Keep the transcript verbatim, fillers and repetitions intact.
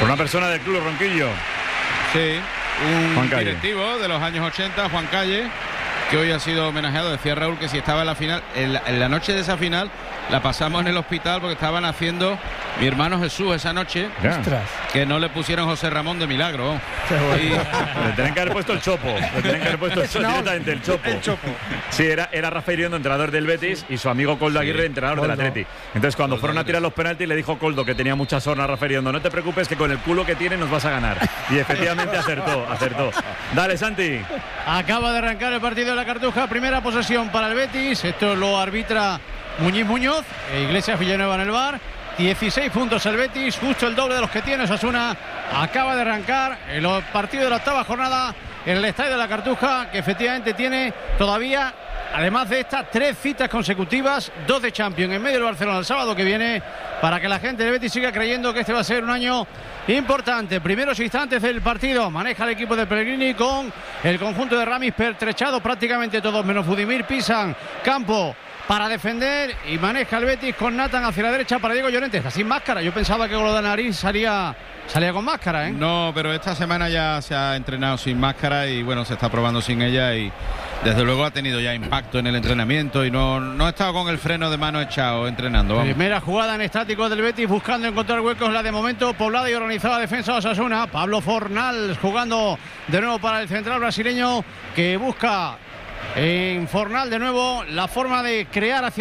Por una persona del Club Ronquillo. Sí, un directivo de los años ochenta, Juan Calle, que hoy ha sido homenajeado. Decía Raúl que si estaba en la final, en la, en la noche de esa final, la pasamos en el hospital porque estaban haciendo mi hermano Jesús esa noche, yeah. que no le pusieron José Ramón de Milagro. Y... le tienen que haber puesto el Chopo, le tienen que haber puesto el chopo, directamente el Chopo. El Chopo. Sí, era, era Rafael Iriondo, entrenador del Betis, y su amigo Coldo Aguirre, sí, entrenador Coldo. del Atleti. Entonces cuando Coldo fueron a tirar los penaltis le dijo Coldo, que tenía mucha sorna a Rafael Iriondo: no te preocupes, que con el culo que tiene nos vas a ganar. Y efectivamente acertó, acertó. Dale, Santi. Acaba de arrancar el partido de la Cartuja, primera posesión para el Betis. Esto lo arbitra Muñiz Muñoz, Iglesias Villanueva en el bar. dieciséis puntos el Betis, justo el doble de los que tiene Osasuna. Acaba de arrancar el partido de la octava jornada en el estadio de la Cartuja, que efectivamente tiene todavía, además de estas, tres citas consecutivas, dos de Champions en medio del Barcelona el sábado que viene, para que la gente del Betis siga creyendo que este va a ser un año importante. Primeros instantes del partido, maneja el equipo de Pellegrini con el conjunto de Ramis pertrechado prácticamente todos, menos Budimir. Pisan campo para defender y maneja el Betis con Nathan hacia la derecha para Diego Llorente. Está sin máscara. Yo pensaba que Golodanarín salía, salía con máscara, ¿eh? No, pero esta semana ya se ha entrenado sin máscara y bueno, se está probando sin ella y desde luego ha tenido ya impacto en el entrenamiento y no, no ha estado con el freno de mano echado entrenando. Vamos. Primera jugada en estático del Betis buscando encontrar huecos, la de momento poblada y organizada defensa de Osasuna. Pablo Fornals jugando de nuevo para el central brasileño que busca en Fornal de nuevo la forma de crear hacia